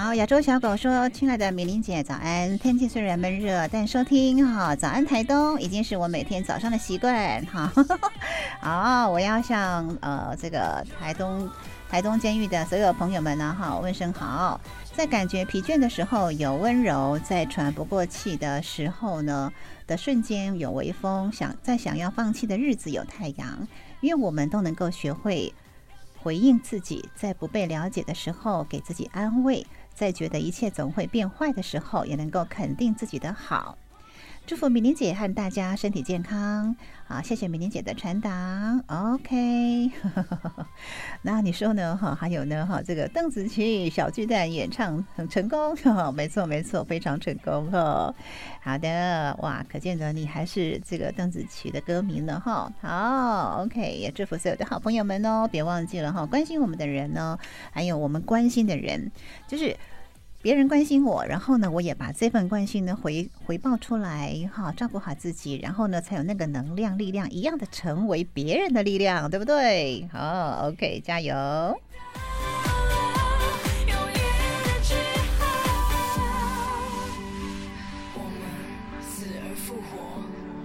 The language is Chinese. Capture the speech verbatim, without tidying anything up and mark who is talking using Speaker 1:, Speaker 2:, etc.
Speaker 1: 好，亚洲小狗说：“亲爱的米玲姐，早安！天气虽然闷热，但收听哈早安台东已经是我每天早上的习惯哈。好，我要向呃这个台东台东监狱的所有朋友们呢哈问声好。在感觉疲倦的时候有温柔，在喘不过气的时候呢的瞬间有微风，想在想要放弃的日子有太阳，因为我们都能够学会回应自己，在不被了解的时候给自己安慰。”在觉得一切总会变坏的时候，也能够肯定自己的好。祝福米玲姐和大家身体健康啊！谢谢米玲姐的传达 ，OK 。那你说呢？哈，还有呢？哈，这个邓紫棋小巨蛋演唱很成功，没错没错，非常成功哈。好的，哇，可见得你还是这个邓紫棋的歌迷呢哈。好 ，OK， 也祝福所有的好朋友们哦，别忘记了哈，关心我们的人呢，还有我们关心的人，就是别人关心我，然后呢，我也把这份关心呢回回报出来，哈，照顾好自己，然后呢，才有那个能量、力量一样的成为别人的力量，对不对？好 ，OK， 加油。